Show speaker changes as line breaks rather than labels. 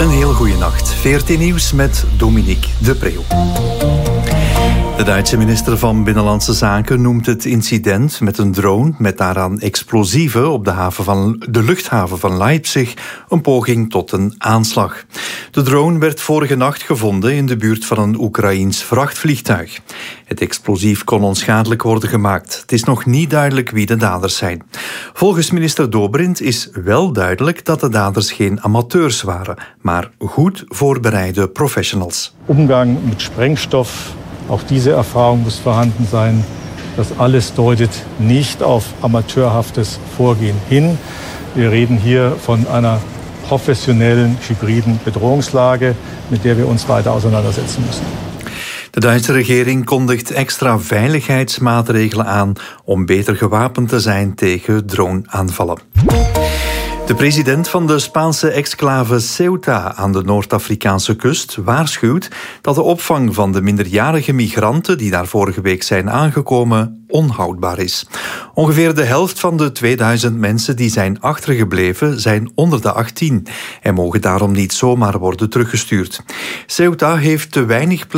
Een heel goede nacht. VRT Nieuws met Dominique de Preeuw. De Duitse minister van Binnenlandse Zaken noemt het incident met een drone met daaraan explosieven op de luchthaven van Leipzig een poging tot een aanslag. De drone werd vorige nacht gevonden in de buurt van een Oekraïens vrachtvliegtuig. Het explosief kon onschadelijk worden gemaakt. Het is nog niet duidelijk wie de daders zijn. Volgens minister Dobrindt is wel duidelijk dat de daders geen amateurs waren, maar goed voorbereide professionals.
Umgang met Sprengstoff. Auch diese Erfahrung muss vorhanden sein. Das alles deutet nicht auf amateurhaftes Vorgehen hin. Wir reden hier von einer professionellen, hybriden Bedrohungslage, mit der wir uns weiter auseinandersetzen müssen.
De Duitse regering kondigt extra veiligheidsmaatregelen aan om beter gewapend te zijn tegen droneaanvallen. De president van de Spaanse exclave Ceuta aan de Noord-Afrikaanse kust waarschuwt dat de opvang van de minderjarige migranten die daar vorige week zijn aangekomen onhoudbaar is. Ongeveer de helft van de 2000 mensen die zijn achtergebleven zijn onder de 18 en mogen daarom niet zomaar worden teruggestuurd. Ceuta heeft te weinig